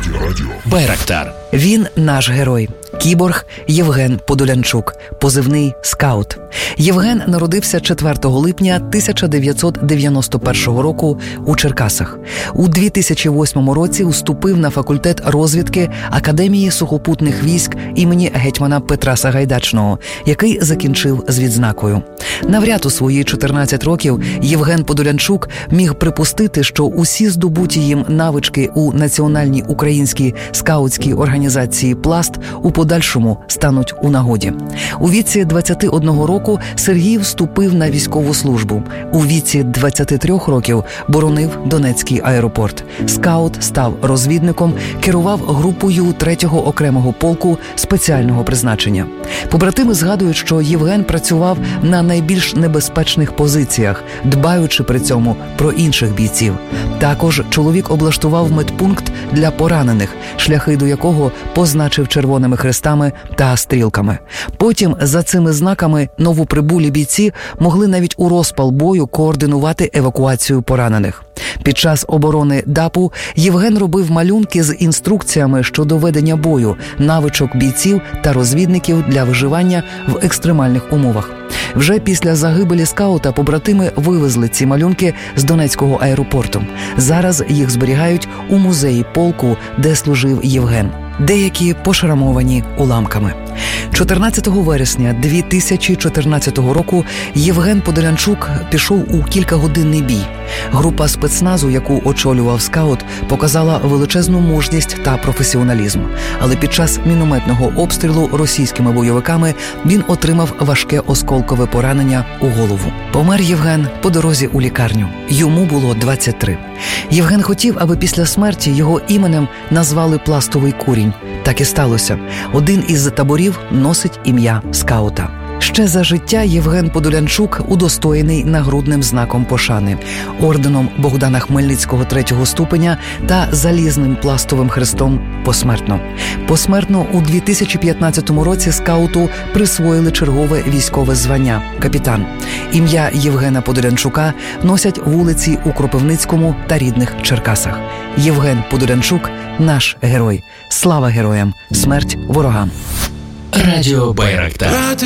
Радіо Байрактар. Він наш герой. Кіборг Євген Подолянчук, позивний «Скаут». Євген народився 4 липня 1991 року у Черкасах. У 2008 році вступив на факультет розвідки Академії сухопутних військ імені гетьмана Петра Сагайдачного, який закінчив з відзнакою. Навряд у свої 14 років Євген Подолянчук міг припустити, що усі здобуті їм навички у Національній українській скаутській організації «Пласт» у подальшому стануть у нагоді. У віці 21 року Сергій вступив на військову службу. У віці 23 років боронив Донецький аеропорт. Скаут став розвідником, керував групою 3-го окремого полку спеціального призначення. Побратими згадують, що Євген працював на найбільш небезпечних позиціях, дбаючи при цьому про інших бійців. Також чоловік облаштував медпункт для поранених, шляхи до якого позначив червоними хрестами та стрілками. Потім за цими знаками новоприбулі бійці могли навіть у розпал бою координувати евакуацію поранених. Під час оборони ДАПу Євген робив малюнки з інструкціями щодо ведення бою, навичок бійців та розвідників для виживання в екстремальних умовах. Вже після загибелі скаута побратими вивезли ці малюнки з Донецького аеропорту. Зараз їх зберігають у музеї полку, де служив Євген. Деякі пошрамовані уламками. 14 вересня 2014 року Євген Подолянчук пішов у кількагодинний бій. Група спецназу, яку очолював скаут, показала величезну мужність та професіоналізм. Але під час мінометного обстрілу російськими бойовиками він отримав важке осколкове поранення у голову. Помер Євген по дорозі у лікарню. Йому було 23. Євген хотів, аби після смерті його іменем назвали «Пластовий курінь». Так і сталося. Один із таборів носить ім'я скаута. Ще за життя Євген Подолянчук удостоєний нагрудним знаком пошани, орденом Богдана Хмельницького 3-го ступеня та залізним пластовим хрестом посмертно. Посмертно у 2015 році скауту присвоїли чергове військове звання – капітан. Ім'я Євгена Подолянчука носять вулиці у Кропивницькому та рідних Черкасах. Євген Подолянчук – наш герой. Слава героям! Смерть ворогам! Радіо Байрактар.